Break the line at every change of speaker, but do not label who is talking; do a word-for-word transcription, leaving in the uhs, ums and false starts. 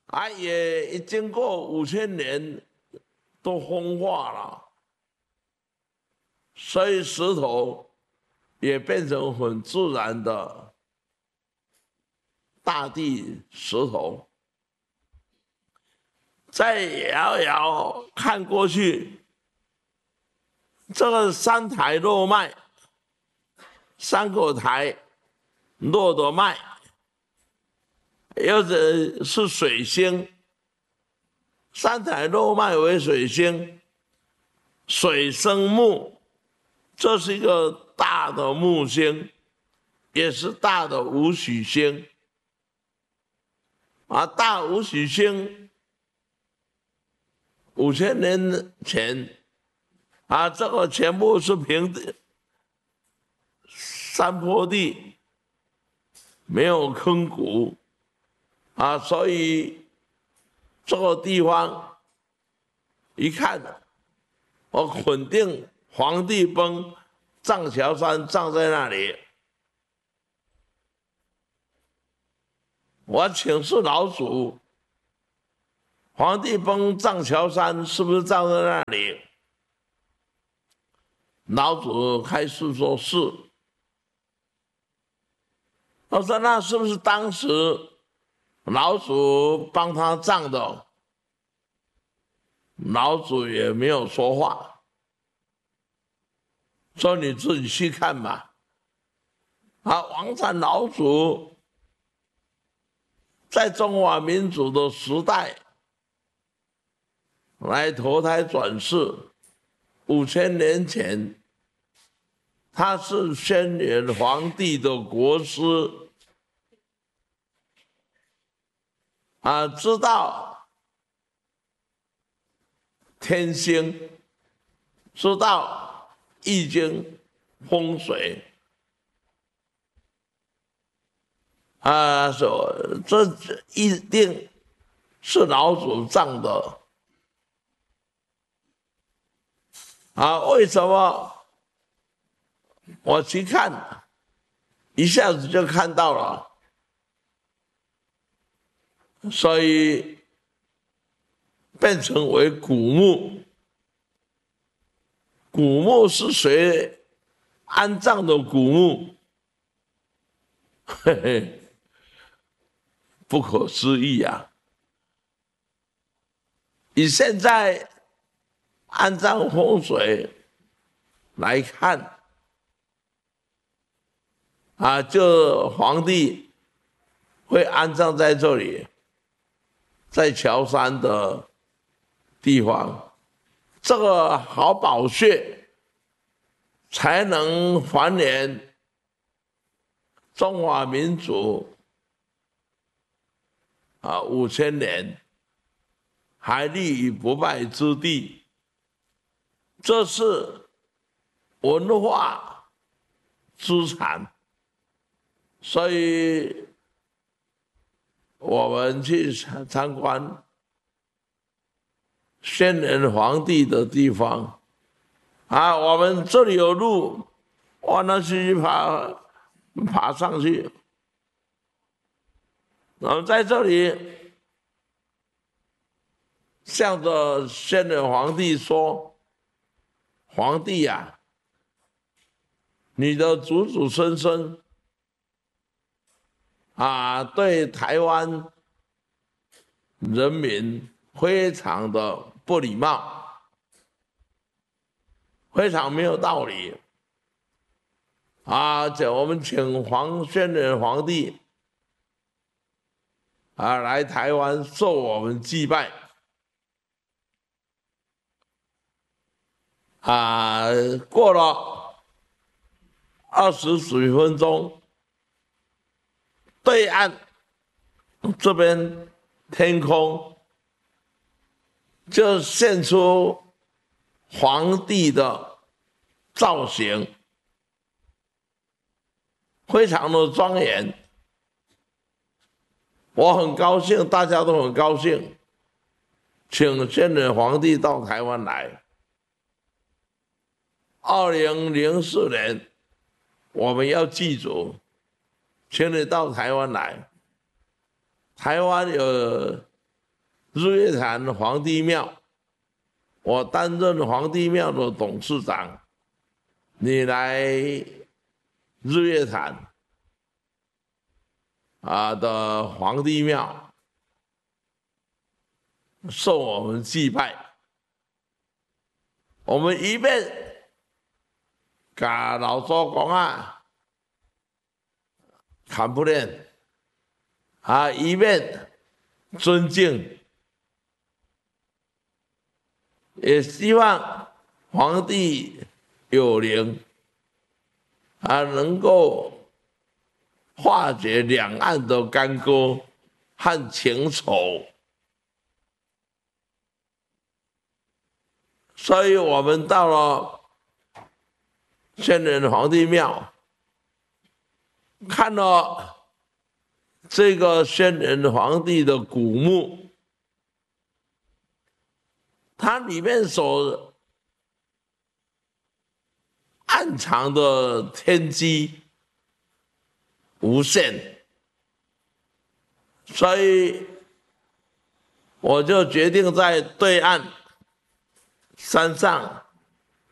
啊，也经过五千年都风化了，所以石头也变成很自然的大地石头。再遥遥看过去，这个三台落脉，三口台落的脉，又者是水星。三台落脉为水星，水生木，这是一个大的木星，也是大的武曲星。啊，大武曲星五千年前，啊，这个全部是平地，山坡地，没有坑谷，啊，所以这个地方一看，我肯定黄帝崩藏桥山葬在那里。我请示老祖，黄帝崩藏桥山是不是葬在那里？老祖开示说是。我说那是不是当时老祖帮他葬的？老祖也没有说话，说你自己去看吧。啊，王禅老祖在中华民族的时代来投胎转世，五千年前，他是轩辕皇帝的国师，啊，知道天星，知道易经风水，啊，说这一定是老祖葬的。啊，为什么我去看，一下子就看到了？所以变成为古墓。古墓是谁安葬的古墓？嘿嘿，不可思议啊！以现在按照风水来看，啊，就皇帝会安葬在这里，在桥山的地方，这个好宝穴才能还原中华民族啊五千年还立于不败之地。这是文化资产，所以我们去参观轩辕皇帝的地方啊，我们这里有路，我那去爬爬上去，然后在这里向着轩辕皇帝说：“皇帝呀、啊，你的祖祖孙孙啊，对台湾人民非常的不礼貌，非常没有道理啊！这我们请皇轩辕皇帝啊来台湾受我们祭拜。”啊，过了二十几分钟，对岸这边天空就现出皇帝的造型，非常的庄严。我很高兴，大家都很高兴，请轩辕皇帝到台湾来。二零零四年，我们要记住，请你到台湾来。台湾有日月潭皇帝庙，我担任皇帝庙的董事长，你来日月潭啊的皇帝庙受我们祭拜，我们一面甲老祖公啊看不练啊，一面尊敬，也希望皇帝有灵啊，能够化解两岸的干戈和情仇。所以我们到了宣仁皇帝庙，看了这个宣仁皇帝的古墓，它里面所暗藏的天机无限，所以我就决定在对岸山上